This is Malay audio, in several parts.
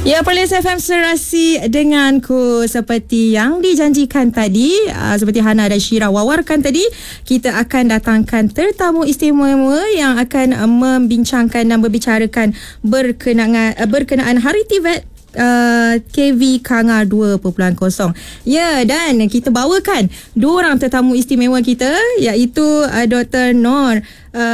Ya, Perlis FM serasi denganku seperti yang dijanjikan tadi, seperti Hana dan Syira wawarkan tadi, kita akan datangkan tetamu istimewa yang akan membincangkan dan berbicarakan berkenaan Hari TVET KV Kangar 2.0. Ya, dan kita bawakan dua orang tetamu istimewa kita, iaitu Dr. Nur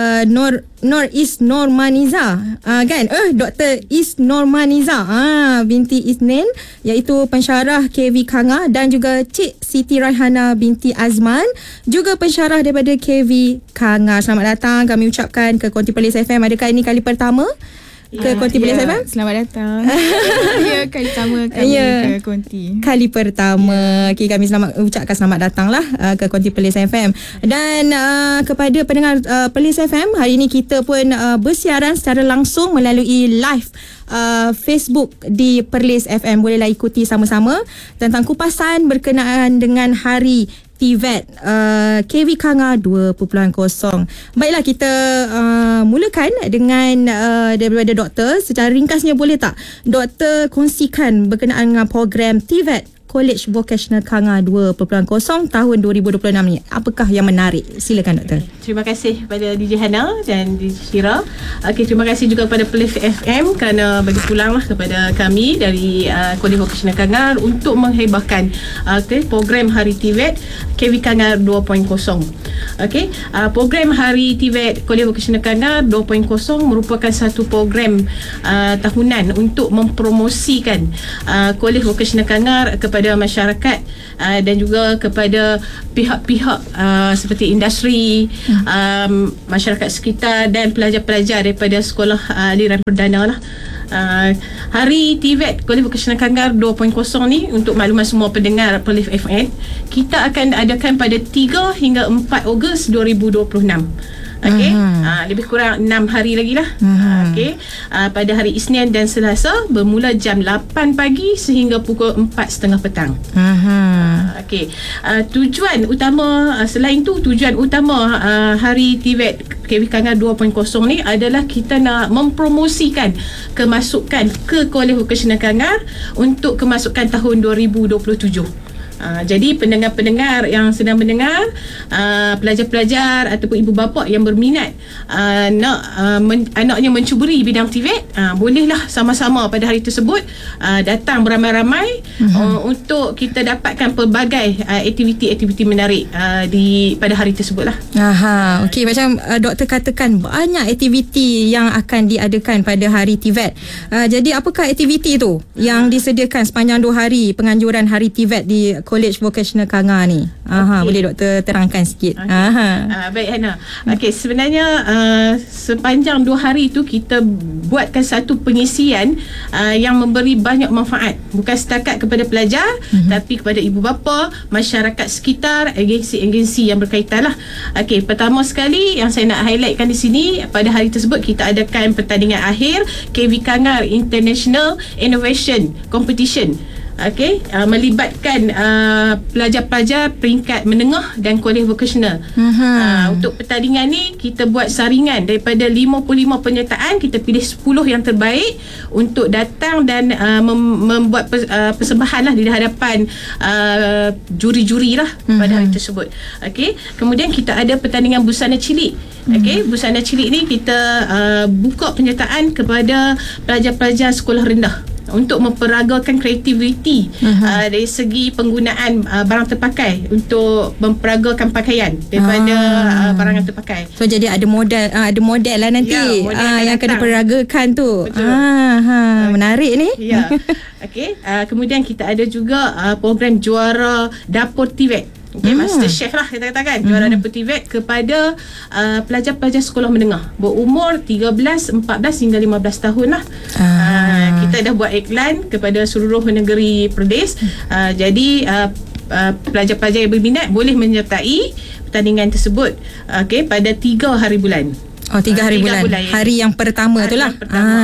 Isnormaniza, kan? Dr. Isnormaniza binti Isnin, iaitu pensyarah KV Kangar, dan juga Cik Siti Raihana binti Azman, juga pensyarah daripada KV Kangar. Selamat datang kami ucapkan ke Konti Perlis FM. Adakah ini kali pertama ke Konti Perlis FM? Selamat datang. Ya, kali pertama kami ke Konti. Kali pertama. Okay, kami ucapkan selamat datanglah ke Konti Perlis FM. Dan kepada pendengar Perlis FM, hari ini kita pun bersiaran secara langsung melalui live Facebook di Perlis FM. Bolehlah ikuti sama-sama tentang kupasan berkenaan dengan Hari TVET KV Kangar 2.0. Baiklah, kita mulakan dengan daripada doktor. Secara ringkasnya, boleh tak doktor kongsikan berkenaan dengan program TVET College Vocational Kangar 2.0 tahun 2026 ni? Apakah yang menarik? Silakan doktor. Terima kasih kepada DJ Hana dan DJ Syira. Terima kasih juga kepada Perlis FM kerana bagi pulanglah kepada kami dari College Vocational Kangar untuk menghebahkan program Hari TVET KV Kangar 2.0. Program Hari TVET College Vocational Kangar 2.0 merupakan satu program tahunan untuk mempromosikan College Vocational Kangar kepada masyarakat dan juga kepada pihak-pihak seperti industri, masyarakat sekitar dan pelajar-pelajar daripada sekolah aliran perdana lah. Hari TVET College Vocational Kangar 2.0 ni, untuk makluman semua pendengar Perlis FM, kita akan adakan pada 3 hingga 4 Ogos 2026. Lebih kurang 6 hari lagi lah. Pada hari Isnin dan Selasa, bermula jam 8 pagi sehingga pukul 4.30 petang. Tujuan utama, selain tu, tujuan utama Hari TVET KV Kangar 2.0 ni adalah kita nak mempromosikan kemasukan ke College Vocational Kangar untuk kemasukan tahun 2027. Jadi pendengar-pendengar yang sedang mendengar, pelajar-pelajar ataupun ibu bapa yang berminat nak anaknya mencuburi bidang TVET, bolehlah sama-sama pada hari tersebut datang beramai-ramai untuk kita dapatkan pelbagai aktiviti-aktiviti menarik pada hari tersebut lah. Okey, macam doktor katakan, banyak aktiviti yang akan diadakan pada hari TVET. Jadi apakah aktiviti tu yang disediakan sepanjang 2 hari penganjuran Hari TVET di College Vocational Kangar ni? Boleh doktor terangkan sikit? Baik Hana. Sebenarnya sepanjang 2 hari tu kita buatkan satu pengisian yang memberi banyak manfaat, bukan setakat kepada pelajar, tapi kepada ibu bapa, masyarakat sekitar, agensi-agensi yang berkaitan lah. Pertama sekali yang saya nak highlightkan di sini, pada hari tersebut kita adakan pertandingan akhir KV Kangar International Innovation Competition. Melibatkan pelajar-pelajar peringkat menengah dan kolej vocational. Untuk pertandingan ni kita buat saringan daripada 55 penyertaan, kita pilih 10 yang terbaik untuk datang dan membuat persembahan lah di hadapan juri-juri lah pada hari tersebut. Kemudian kita ada pertandingan busana cilik. Busana cilik ni kita buka penyertaan kepada pelajar-pelajar sekolah rendah untuk memperagakan kreativiti dari segi penggunaan barang terpakai untuk memperagakan pakaian daripada barangan terpakai. So jadi ada model lah nanti yang akan diperagakan tu. Menarik ni. Kemudian kita ada juga program juara dapur TVET. Master Chef lah kita katakan, juara dapur TVET kepada pelajar-pelajar sekolah menengah berumur 13, 14 hingga 15 tahun lah. Kita dah buat iklan kepada seluruh negeri Perlis. Jadi pelajar-pelajar yang berminat boleh menyertai pertandingan tersebut pada 3 hari bulan. 3 hari bulan. Hari yang pertama tu lah.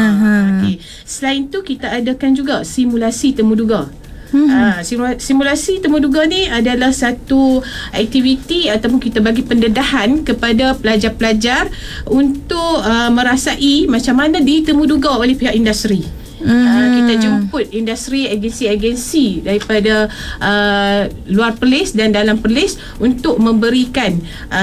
Selain tu kita adakan juga simulasi temuduga. Simulasi temuduga ni adalah satu aktiviti ataupun kita bagi pendedahan kepada pelajar-pelajar untuk merasai macam mana ditemuduga oleh pihak industri. Kita jemput industri, agensi-agensi daripada luar Perlis dan dalam Perlis untuk memberikan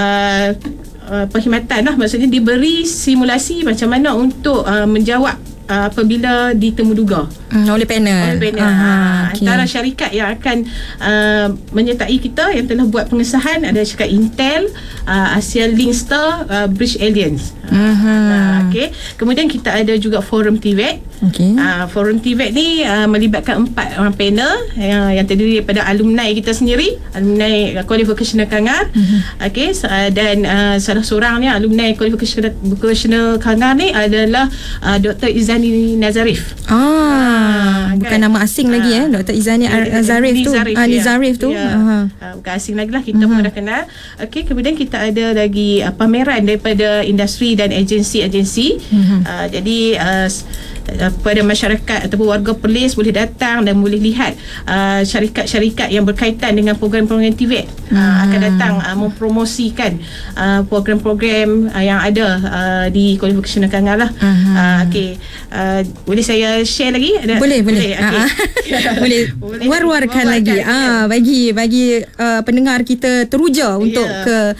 perkhidmatan lah. Maksudnya diberi simulasi macam mana untuk menjawab apabila ditemuduga oleh panel. Antara syarikat yang akan menyertai kita yang telah buat pengesahan ada syarikat Intel, Asia Linkster, British Alliance. Okay. Kemudian kita ada juga Forum TVET. Forum TVET ni melibatkan 4 orang panel yang terdiri daripada alumni kita sendiri, alumni Kuala Vocational Kangar. Okay. Dan salah seorangnya alumni Kuala Vocational Kangar ni adalah Dr. Izani Nazarif. Bukan nama asing lagi Dr. Izani Nazarif tu. Nazarif tu. Bukan asing lagi lah, kita pun dah kenal. Okay, kemudian kita ada lagi pameran daripada industri dan agensi-agensi. Jadi kepada masyarakat ataupun warga Perlis boleh datang dan boleh lihat syarikat-syarikat yang berkaitan dengan program-program TVET akan datang mempromosikan program-program yang ada di Kuala Vocational Kangar lah. Okay. Boleh saya share lagi? Boleh. Okay. Boleh war-warkan lagi. Bagi pendengar kita teruja untuk ke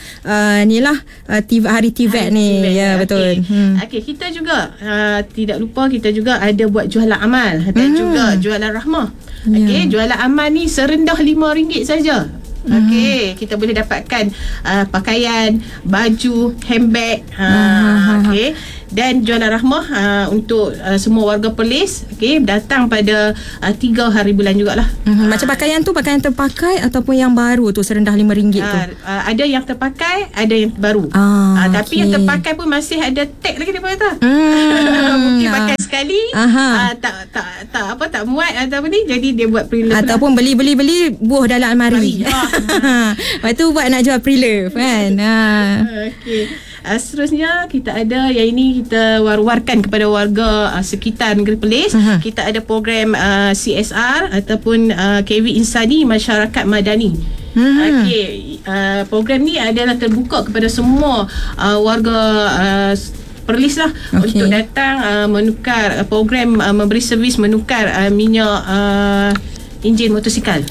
hari TVET ni. Ya, betul. Okay, kita juga tidak lupa kita juga ada buat jualan amal dan juga jualan rahmah. Okay, jualan amal ni serendah RM5 saja. Okay, kita boleh dapatkan pakaian, baju, handbag. Okay. Dan jualan rahmah untuk semua warga Perlis, okay, datang pada 3 hari bulan jugalah. Macam pakaian tu, pakaian terpakai ataupun yang baru tu serendah RM5 tu? Ada yang terpakai, ada yang baru. Tapi yang terpakai pun masih ada tag lagi daripada tu. Mungkin pakai sekali, tak muat atau apa ni, jadi dia buat preloved ataupun beli buah dalam almari. Lepas tu buat nak jual preloved kan. Okay. Seterusnya kita ada yang ini kita war-warkan kepada warga sekitar negeri Perlis. Kita ada program CSR ataupun KV Insani Masyarakat Madani. Okay. Program ni adalah terbuka kepada semua warga Perlis lah, untuk datang menukar program memberi servis menukar minyak enjin motosikal.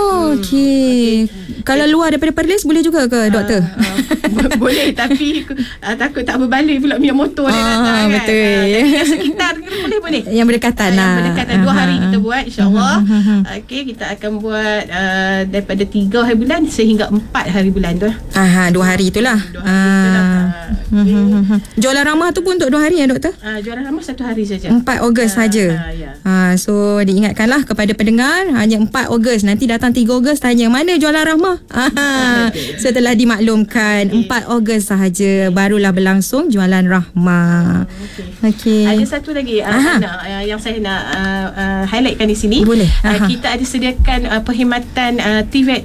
Okey. Kalau luar daripada Perlis boleh juga ke doktor? Boleh, tapi takut tak berbaloi pula minyak motor dia datang kan. Betul. Yang sekitar boleh. Yang berdekatan lah. Yang berdekatan 2 hari kita buat, insyaAllah. Okey, kita akan buat daripada 3 hari bulan sehingga 4 hari bulan tu. 2 hari itulah. Jualan ramah tu pun untuk 2 hari ya doktor? Jualan ramah 1 hari saja. 4 Ogos saja. So diingatkanlah kepada pendengar, hanya 4 Ogos. Nanti datang 3 Ogos tanya mana jualan rahmah. Setelah dimaklumkan 4 Ogos sahaja barulah berlangsung jualan rahmah. Okey. Ada satu lagi yang saya nak highlightkan di sini. Boleh. Kita ada sediakan perkhidmatan TVET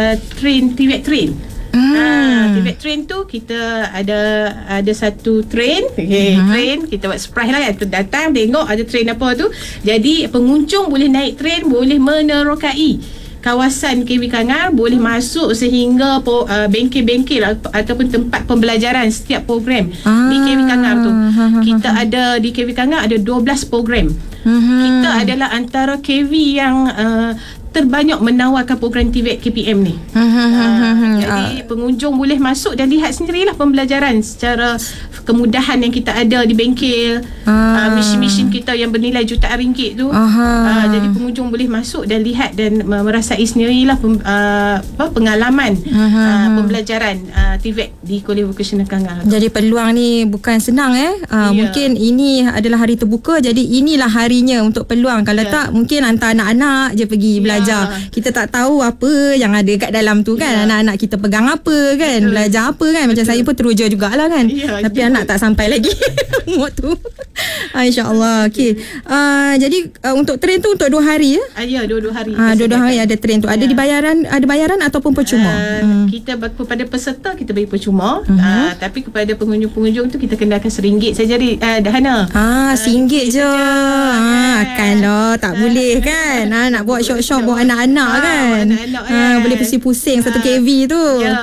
train. TVET train tu kita ada satu train. Train kita buat surprise lah kan. Datang tengok ada train apa tu. Jadi pengunjung boleh naik train, boleh menerokai kawasan KV Kangar, boleh masuk sehingga bengkel-bengkel ataupun tempat pembelajaran setiap program di KV Kangar tu. Kita ada di KV Kangar ada 12 program. Kita adalah antara KV yang terbanyak menawarkan program TVET KPM ni. Jadi pengunjung boleh masuk dan lihat sendirilah pembelajaran secara kemudahan yang kita ada di bengkel. Mesin-mesin kita yang bernilai jutaan ringgit tu. Jadi pengunjung boleh masuk dan lihat dan merasai sendirilah pengalaman pembelajaran TVET di Kuala Vocational Kangar. Jadi peluang ni bukan senang mungkin ini adalah hari terbuka, jadi inilah harinya untuk peluang. Kalau tak mungkin hantar anak-anak je pergi belajar. Kita tak tahu apa yang ada kat dalam tu kan. Anak-anak kita pegang apa kan, belajar apa kan. Macam saya pun teruja jugalah kan. Tapi anak tak sampai lagi umur tu. InsyaAllah. Okey. Jadi untuk train tu untuk 2 hari ya? Ya, 2 hari. 2 hari ada train tu. Ada bayaran ataupun percuma? Kita kepada peserta kita bagi percuma. Tapi kepada pengunjung-pengunjung tu kita kenakan RM1 saja Dahana. RM1 je. Kan dah tak boleh kan. Nak buat shop-shop buat anak-anak kan. Boleh pusing-pusing satu KV tu. Ya,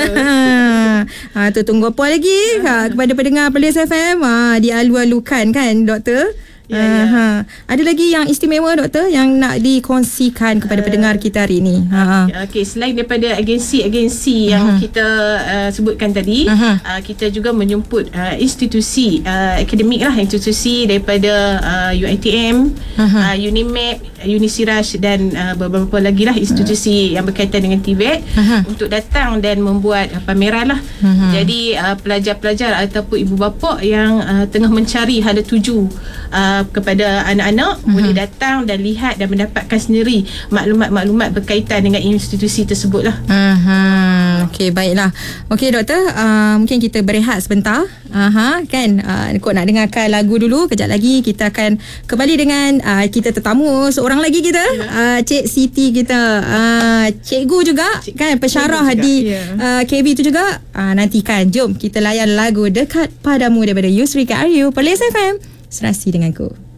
betul. Tu tunggu apa lagi kepada pendengar Perlis FM, dialu-alukan kan doktor. Ada lagi yang istimewa doktor yang nak dikongsikan kepada pendengar kita hari ini? Okey, selain daripada agensi-agensi yang kita sebutkan tadi, kita juga menjemput institusi akademik lah, institusi daripada UiTM, UNIMAP, Unisiraj dan beberapa lagi lah institusi yang berkaitan dengan TVET untuk datang dan membuat pameran lah. Jadi pelajar-pelajar ataupun ibu bapa yang tengah mencari hala tuju kepada anak-anak boleh datang dan lihat dan mendapatkan sendiri maklumat-maklumat berkaitan dengan institusi tersebut lah. Okey, baiklah. Okey doktor, mungkin kita berehat sebentar. Kan kau nak dengarkan lagu dulu. Kejap lagi kita akan kembali dengan kita tetamu seorang lagi kita, Cik Siti kita, cikgu juga kan, pensyarah di KB tu juga. Nantikan, jom kita layan lagu Dekat Padamu daripada Yusri KRU Perlis FM. Serasi denganku.